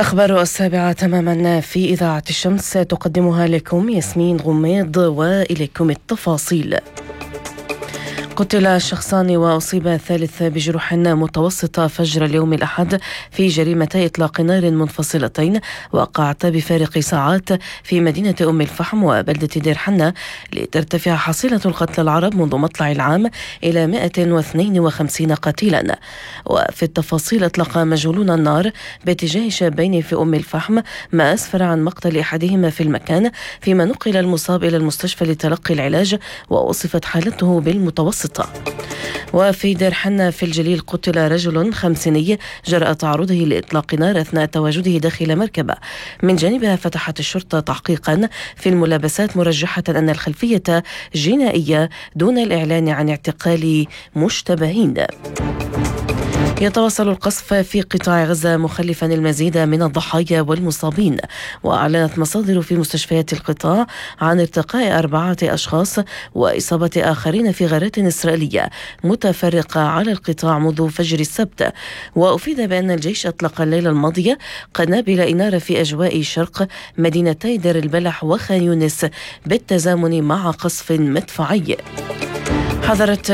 أخبار 7 تماما في إذاعة الشمس تقدمها لكم ياسمين غميض، وإليكم التفاصيل. قتل شخصان وأصيب ثالث بجروح متوسطة فجر اليوم الأحد في جريمتي إطلاق نار منفصلتين وقعتا بفارق ساعات في مدينة أم الفحم وبلدة دير حنة، لترتفع حصيلة القتلى العرب منذ مطلع العام إلى 152 قتيلا. وفي التفاصيل، أطلق مجهولون النار باتجاه شابين في أم الفحم، ما أسفر عن مقتل أحدهما في المكان، فيما نقل المصاب إلى المستشفى لتلقي العلاج ووصفت حالته بالمتوسطة. وفي دير حنة في الجليل، قتل رجل خمسيني جراء تعرضه لإطلاق نار أثناء تواجده داخل مركبة. من جانبها فتحت الشرطة تحقيقا في الملابسات، مرجحة أن الخلفية جنائية دون الإعلان عن اعتقال مشتبهين. يتواصل القصف في قطاع غزة مخلفا المزيد من الضحايا والمصابين، وأعلنت مصادر في مستشفيات القطاع عن ارتقاء 4 أشخاص وإصابة آخرين في غارات إسرائيلية متفرقة على القطاع منذ فجر السبت. وأفيد بأن الجيش أطلق الليلة الماضية قنابل إنارة في أجواء شرق مدينتي دير البلح وخان يونس بالتزامن مع قصف مدفعي. حذرت